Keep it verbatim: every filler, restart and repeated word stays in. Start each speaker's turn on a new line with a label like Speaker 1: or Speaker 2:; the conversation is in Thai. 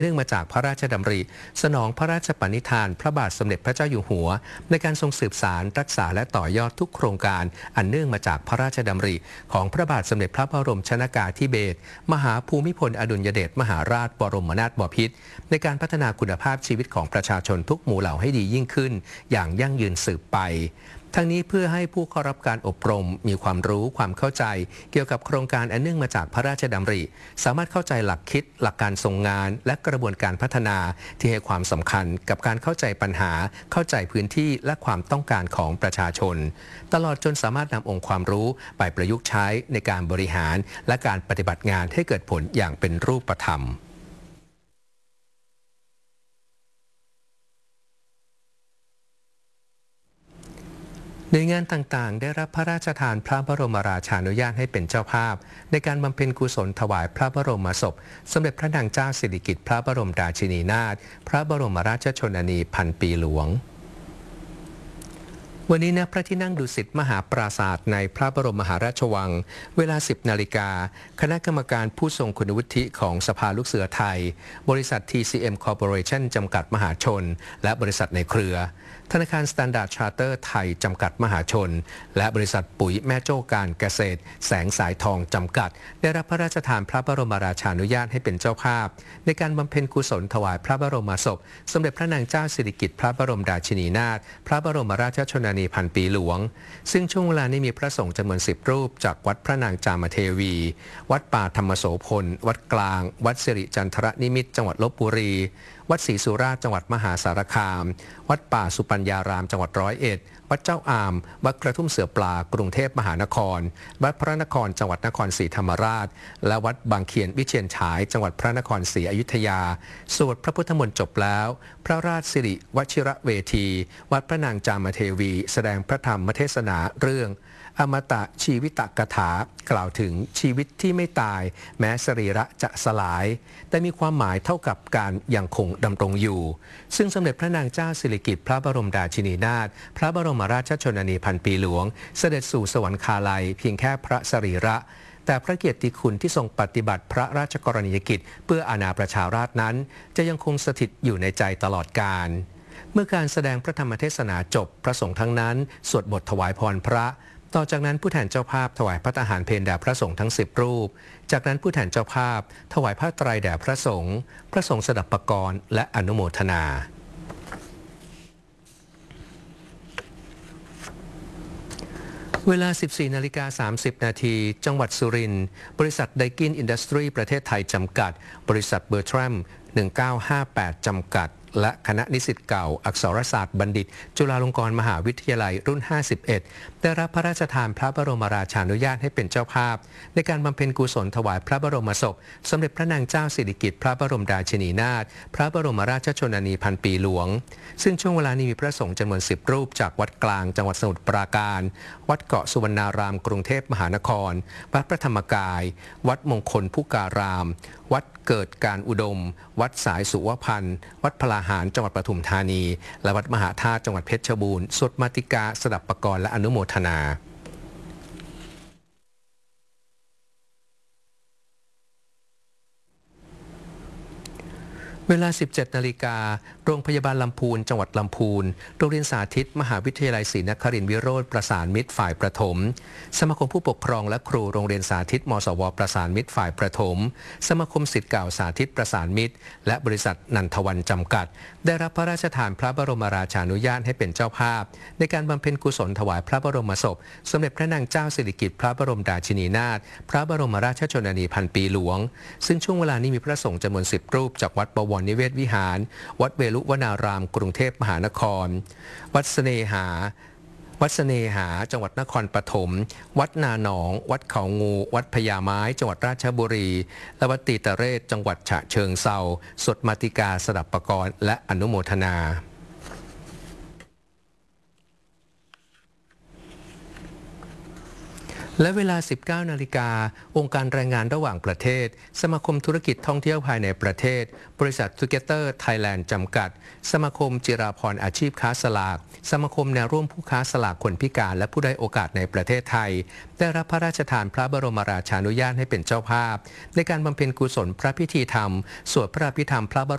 Speaker 1: เนื่องมาจากพระราชดำริสนองพระราชปณิธานพระบาทสมเด็จพระเจ้าอยู่หัวในการทรงสืบสานรักษาและต่อยอดทุกโครงการอันเนื่องมาจากพระราชดำริของพระบาทสมเด็จพระบรมชนกาธิเบศรมหาภูมิพลอดุลยเดชมหาราชบรมนาถบพิตรในการพัฒนาคุณภาพชีวิตของประชาชนทุกหมู่เหล่าให้ดียิ่งขึ้นอย่างยั่งยืนสืบไปทั้งนี้เพื่อให้ผู้เข้ารับการอบรมมีความรู้ความเข้าใจเกี่ยวกับโครงการอันเนื่องมาจากพระราชดำริสามารถเข้าใจหลักคิดหลักการทรงงานและกระบวนการพัฒนาที่ให้ความสำคัญกับการเข้าใจปัญหาเข้าใจพื้นที่และความต้องการของประชาชนตลอดจนสามารถนำองค์ความรู้ไปประยุกต์ใช้ในการบริหารและการปฏิบัติงานให้เกิดผลอย่างเป็นรูปธรรมหน่วยงานต่างๆได้รับพระราชทานพระบรมราชานุญาตให้เป็นเจ้าภาพในการบำเพ็ญกุศลถวายพระบรมศพสมเด็จพระนางเจ้าสิริกิติ์พระบรมราชินีนาถพระบรมราชชนนีพันปีหลวงวันนี้ณพระที่นั่งดุสิตมหาปราสาทในพระบรมมหาราชวังเวลา สิบนาฬิกาคณะกรรมการผู้ทรงคุณวุฒิของสภาลูกเสือไทยบริษัท ที ซี เอ็ม Corporation จำกัดมหาชนและบริษัทในเครือธนาคาร Standard Charter ไทยจำกัดมหาชนและบริษัทปุ๋ยแม่โจ้การเกษตรแสงสายทองจำกัดได้รับพระราชทานพระบรมราชานุญาตให้เป็นเจ้าภาพในการบำเพ็ญกุศลถวายพระบรมศพสมเด็จพระนางเจ้าสิริกิติ์พระบรมราชินีนาถพระบรมราชชนนีพันปีหลวงซึ่งช่วงเวลานี้มีพระสงฆ์จำนวนสิบรูปจากวัดพระนางจามเทวีวัดป่าธรรมโสพลวัดกลางวัดสิริจันทรนิมิตรจังหวัดลพบุรีวัดศรีสุราษฎร์จังหวัดมหาสารคามวัดป่าสุปัญญารามจังหวัดร้อยเอ็ดวัดเจ้าอามวัดกระทุ่มเสือปลากรุงเทพมหานครวัดพระนครจังหวัดนครศรีธรรมราชและวัดบางเขียนวิเชียรฉายจังหวัดพระนครศรีอยุธยาสวดพระพุทธมนต์จบแล้วพระราชสิริวชิระเวทีวัดพระนางจามเทวีแสดงพระธรรมเทศนาเรื่องอมตะชีวิตกถากล่าวถึงชีวิตที่ไม่ตายแม้สรีระจะสลายแต่มีความหมายเท่ากับการยังคงดำรงอยู่ซึ่งสมเด็จพระนางเจ้าสิริกิติ์พระบรมราชินีนาถพระบรมราชชนนีพันปีหลวงเสด็จสู่สวรรคาลัยเพียงแค่พระสรีระแต่พระเกียรติคุณที่ทรงปฏิบัติพระราชกรณียกิจเพื่ออาณาประชาราษฎร์นั้นจะยังคงสถิตอยู่ในใจตลอดกาลเมื่อการแสดงพระธรรมเทศนาจบพระสงฆ์ทั้งนั้นสวดบทถวายพรพระต่อจากนั้นผู้แทนเจ้าภาพถวายพระทหารเพลแด่พระสงฆ์ทั้งสิบรูปจากนั้นผู้แทนเจ้าภาพถวายผ้าไตรแด่พระสงฆ์พระสงฆ์สดับปกรณ์และอนุโมทนาเวลา สิบสี่นาฬิกาสามสิบนาทีจังหวัดสุรินทร์บริษัทไดกินอินดัสทรีประเทศไทยจำกัดบริษัทเบอร์ทรัมหนึ่งเก้าห้าแปดจำกัดและคณะนิสิตเก่าอักษรศาสตร์บัณฑิตจุฬาลงกรณ์มหาวิทยาลัยรุ่นห้าสิบเอ็ดได้รับพระราชทานพระบรมราชานุญาตให้เป็นเจ้าภาพในการบำเพ็ญกุศลถวายพระบรมศพสมเด็จพระนางเจ้าสิริกิติ์พระบรมราชินีนาถพระบรมราชชนนีพันปีหลวงซึ่งช่วงเวลานี้มีพระสงฆ์จำนวนสิบรูปจากวัดกลางจังหวัดสมุทรปราการวัดเกาะสุวรรณารามกรุงเทพมหานครวัดพระธรรมกายวัดมงคลพุการามวัดเกิดการอุดมวัดสายสุวพันธ์วัดพลาหารจังหวัดปทุมธานีและวัดมหาธาตุจังหวัดเพชรบูรณ์สวดมาติกาสดับปกรณ์และอนุโมทนาเวลา สิบเจ็ดนาฬิกาโรงพยาบาลลำพูนจังหวัดลำพูนโรงเรียนสาธิตมหาวิทยาลัยศรีนครินทร์วิโรธประสานมิตรฝ่ายประถมสมาคมผู้ปกครองและครูโรงเรียนสาธิตมสวประสานมิตรฝ่ายประถมสมาคมศิษย์เก่าสาธิตประสานมิตรและบริษัทนันทวันจำกัดได้รับพระราชทานพระบรมราชานุญาตให้เป็นเจ้าภาพในการบำเพ็ญกุศลถวายพระบรมศพสมเด็จพระนางเจ้าสิริกิติ์พระบรมราชินีนาถพระบรมราชชนนีพันปีหลวงซึ่งช่วงเวลานี้มีพระสงฆ์จำนวนสิบรูปจากวัดบวรนิเวศวิหารวัดเวลุวนารามกรุงเทพมหานครวัดเสน่หาวัดเสน่หาจังหวัดนครปฐมวัดนาหนองวัดเขางูวัดพญาไม้จังหวัดราชบุรีและวัดตีตะเรศจังหวัดฉะเชิงเทราสวดมาติกาสดับปกรณ์และอนุโมทนา และเวลา สิบเก้านาฬิกาองค์การแรงงานระหว่างประเทศสมาคมธุรกิจท่องเที่ยวภายในประเทศบริษัท Together Thailand จำกัดสมาคมจิราพรอาชีพค้าสลากสมาคมแนวร่วมผู้ค้าสลากคนพิการและผู้ได้โอกาสในประเทศไทยได้รับพระราชทานพระบรมราชานุญาตให้เป็นเจ้าภาพในการบำเพ็ญกุศลพระพิธีธรรมสวดพระอภิธรรมพระบ